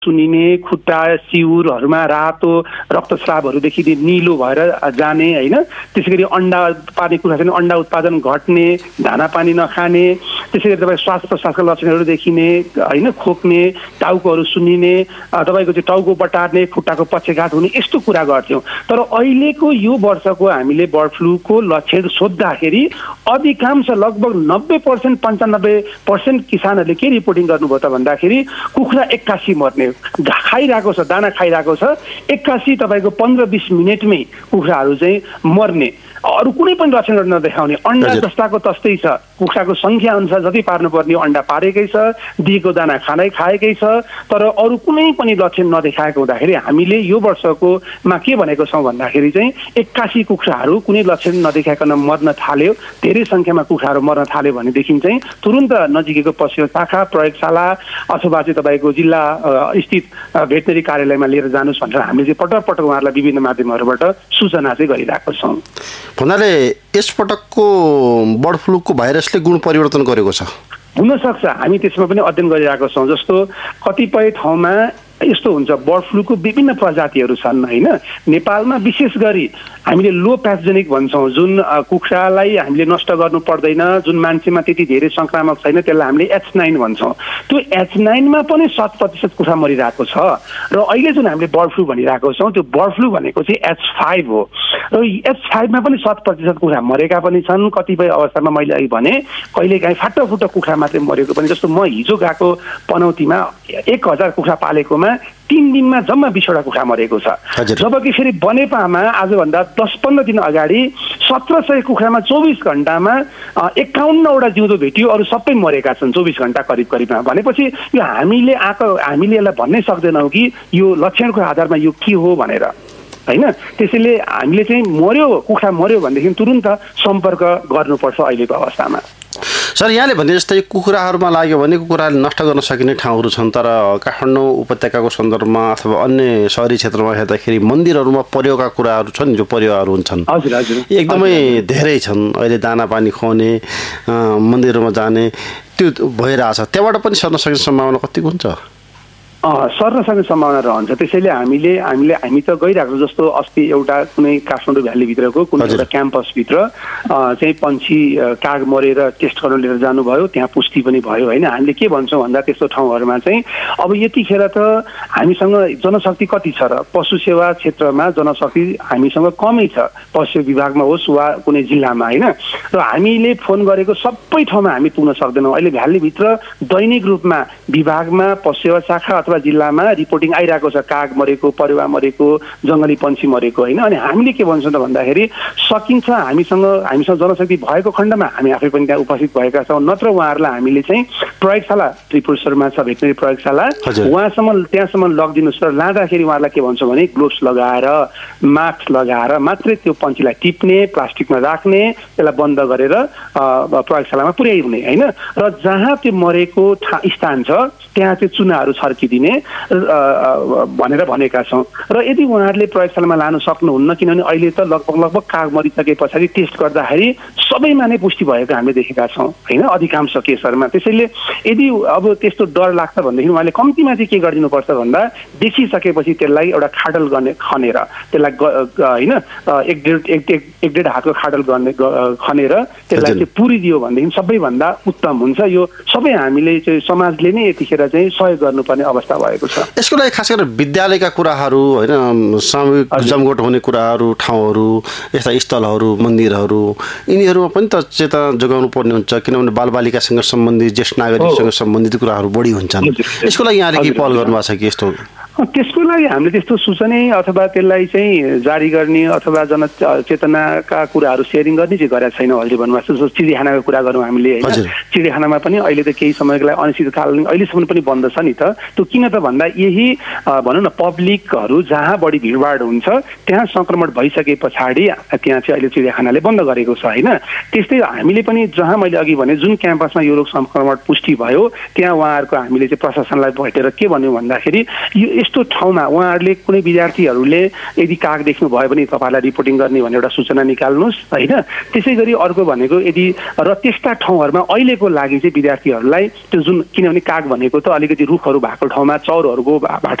सुनिने, खुट्टा सिउरहरूमा रातो रक्तस्रावहरूदेखि निलो भएर जाने होइन, त्यसै गरी अन्डा पार्ने कुखुरा छैन, अन्डा उत्पादन घट्ने, दाना पानी नखाने, त्यसै गरी तपाईँ श्वास प्रश्वासका लक्षणहरू देखिने होइन, खोक्ने, टाउकोहरू सुन्निने, तपाईँको चाहिँ टाउको बटार्ने, खुट्टाको पक्षघात हुने, यस्तो कुरा गर्थ्यौँ। तर अहिलेको यो वर्षको हामीले बर्ड फ्लूको लक्षण सोद्धाखेरि अधिकांश लगभग 90% 95% किसानहरूले के रिपोर्टिङ गर्नुभयो त भन्दाखेरि कुखुरा 81 मर्ने, खाइरहेको छ, दाना खाइरहेको छ, 81 तपाईँको 15-20 मिनटमै कुखुराहरू चाहिँ मर्ने, अरू कुनै पनि लक्षणहरू नदेखाउने, अन्डा जस्ताको तस्तै छ, कुखुराको सङ्ख्या अनुसार जति पार्नुपर्ने अन्डा पारेकै छ, दिएको दाना खाएकै छ, तर अरू कुनै पनि लक्षण नदेखाएको हुँदाखेरि हामीले यो वर्षकोमा के भनेको छौँ भन्दाखेरि चाहिँ 81 कुखुराहरू कुनै लक्षण नदेखाइकन मर्न थाल्यो, धेरै सङ्ख्यामा कुखुराहरू मर्न थाल्यो भनेदेखि चाहिँ तुरुन्त नजिकैको पशु शाखा, प्रयोगशाला अथवा चाहिँ तपाईँको जिल्ला स्थित भेटनरी कार्यालयमा लिएर जानुहोस् भनेर हामीले चाहिँ पटक पटक उहाँहरूलाई विभिन्न माध्यमहरूबाट सूचना चाहिँ गरिरहेको छौँ। भन्नाले यसपटकको बर्ड फ्लूको भाइरसले गुण परिवर्तन गरेको छ हुनसक्छ, हामी त्यसमा पनि अध्ययन गरिरहेको छौँ। जस्तो कतिपय ठाउँमा यस्तो हुन्छ, बर्ड फ्लूको विभिन्न प्रजातिहरू छन् होइन। नेपालमा विशेष गरी हामीले लो प्याथोजेनिक भन्छौँ, जुन कुखुरालाई हामीले नष्ट गर्नु पर्दैन, जुन मान्छेमा त्यति धेरै सङ्क्रामक छैन, त्यसलाई हामीले H9 भन्छौँ। त्यो H9मा पनि 7% कुखुरा मरिरहेको छ। र अहिले जुन हामीले बर्ड फ्लू भनिरहेको छौँ, त्यो बर्ड फ्लू भनेको चाहिँ H5 हो, र H5मा पनि 7% कुखुरा मरेका पनि छन्। कतिपय अवस्थामा मैले अहिले भने कहिलेकाहीँ फाटोफुटो कुखुरा मात्रै मरेको पनि, जस्तो म हिजो गएको पनौतीमा 1000 कुखुरा पालेकोमा 3 दिनमा जम्मा 20वटा कुखुरा मरेको छ। जबकि फेरि बनेपामा आजभन्दा 10-15 दिन अगाडि 1700 कुखुरामा 24 घण्टामा 51वटा जिउँदो भेटियो, अरू सबै मरेका छन् 24 घण्टा करिबमा। भनेपछि यो हामीले यसलाई भन्नै सक्दैनौँ कि यो लक्षणको आधारमा यो के हो भनेर होइन। त्यसैले हामीले चाहिँ कुखुरा मर्यो भनेदेखि तुरुन्त सम्पर्क गर्नुपर्छ अहिलेको अवस्थामा। सर, यहाँले भने जस्तै कुखुराहरूमा लाग्यो भने कुखुराले नष्ट गर्न सकिने ठाउँहरू छन्, तर काठमाडौँ उपत्यकाको सन्दर्भमा अथवा अन्य शहरी क्षेत्रमा हेर्दाखेरि मन्दिरहरूमा परेका कुराहरू छन्, जो परेवाहरू हुन्छन् एकदमै धेरै छन्। अहिले दाना पानी खुवाउने, मन्दिरमा जाने, त्यो भइरहेछ, त्यहाँबाट पनि सर्न सक्ने सम्भावना कतिको हुन्छ? सर्न सक्ने सम्भावना रहन्छ। त्यसैले हामी त गइरहेको, जस्तो अस्ति एउटा कुनै काठमाडौँ भ्यालीभित्रको कुनै एउटा क्याम्पसभित्र चाहिँ पन्छी काग मरेर टेस्ट गर्न लिएर जानुभयो, त्यहाँ पुष्टि पनि भयो होइन। हामीले के भन्छौँ भन्दा त्यस्तो ठाउँहरूमा चाहिँ अब यतिखेर त हामीसँग जनशक्ति कति छ र, पशु सेवा क्षेत्रमा जनशक्ति हामीसँग कमै छ, पशु विभागमा होस् वा कुनै जिल्लामा होइन। र हामीले फोन गरेको सबै ठाउँमा हामी पुग्न सक्दैनौँ। अहिले भ्यालीभित्र दैनिक रूपमा विभागमा पशु सेवा शाखा अथवा जिल्लामा रिपोर्टिङ आइरहेको छ, काग मरेको, परेवा मरेको, जङ्गली पन्छी मरेको होइन। अनि हामीले के भन्छौँ त भन्दाखेरि सकिन्छ, हामीसँग जनशक्ति भएको खण्डमा हामी आफै पनि त्यहाँ उपस्थित भएका छौँ, नत्र उहाँहरूलाई हामीले चाहिँ प्रयोगशाला त्रिपुरेश्वरमा छ भेटनरी प्रयोगशाला, त्यहाँसम्म लगिदिनुहोस्। र लाँदाखेरि उहाँहरूलाई के भन्छौँ भने ग्लोभ्स लगाएर, मास्क लगाएर मात्रै त्यो पन्छीलाई टिप्ने, प्लास्टिकमा राख्ने, त्यसलाई बन्द गरेर प्रयोगशालामा पुर्याइदिने होइन। र जहाँ त्यो मरेको स्थान छ त्यहाँ चाहिँ चुनाहरू छर्किदिने भनेर भनेका छौँ। र यदि उहाँहरूले प्रयोगशालामा लानु सक्नुहुन्न, किनभने अहिले त लगभग काग मरिसके पछाडि टेस्ट गर्दाखेरि सबैमा नै पुष्टि भएको हामीले देखेका छौँ होइन, अधिकांश केसहरूमा। त्यसैले यदि अब त्यस्तो डर लाग्छ भनेदेखि उहाँले कम्तीमा चाहिँ के गरिदिनुपर्छ भन्दा देखिसकेपछि त्यसलाई एउटा खाडल खनेर त्यसलाई होइन 1.5 हातको खाडल खनेर त्यसलाई चाहिँ पुरिदियो भनेदेखि सबैभन्दा उत्तम हुन्छ। यो सबै हामीले चाहिँ समाजले नै यतिखेर चाहिँ सहयोग गर्नुपर्ने अवस्था भएको छ। यसको लागि खास गरेर विद्यालयका कुराहरू होइन, सामूहिक जमघट हुने कुराहरू, ठाउँहरू, यस्ता स्थलहरू, मन्दिरहरू, यिनीहरूमा पनि त चेतना जोगाउनु पर्ने हुन्छ, किनभने बालबालिकासँग सम्बन्धित, ज्येष्ठ नागरिकसँग सम्बन्धित कुराहरू बढी हुन्छन्। यसको लागि यहाँले के पहल गर्नुभएको छ कि यस्तो? त्यसको लागि हामीले त्यस्तो सूचना अथवा त्यसलाई चाहिँ जारी गर्ने अथवा जनचेतनाका कुराहरू सेयरिङ गर्ने चाहिँ गरेका छैनौँ। अहिले भन्नुभएको जस्तो चिडियाखानाको कुरा गरौँ हामीले होइन, चिडियाखानामा पनि अहिले त केही समयको लागि अनिश्चितकालीन अहिलेसम्म पनि बन्द छ नि त। त्यो किन त भन्दा यही भनौँ न पब्लिकहरू जहाँ बढी भिडभाड हुन्छ त्यहाँ सङ्क्रमण भइसके पछाडि त्यहाँ चाहिँ अहिले चिडियाखानाले बन्द गरेको छ होइन। त्यस्तै हामीले पनि जहाँ मैले अघि भने जुन क्याम्पसमा यो रोग सङ्क्रमण पुष्टि भयो त्यहाँ उहाँहरूको हामीले चाहिँ प्रशासनलाई भेटेर के भन्यौँ भन्दाखेरि त्यस्तो ठाउँमा उहाँहरूले कुनै विद्यार्थीहरूले यदि काग देख्नुभयो भने तपाईँलाई रिपोर्टिङ गर्ने भन्ने एउटा सूचना निकाल्नुहोस् होइन। त्यसै गरी अर्को भनेको यदि र त्यस्ता ठाउँहरूमा अहिलेको लागि चाहिँ विद्यार्थीहरूलाई त्यो जुन किनभने काग भनेको त अलिकति रुखहरू भएको ठाउँमा चौरहरूको बाट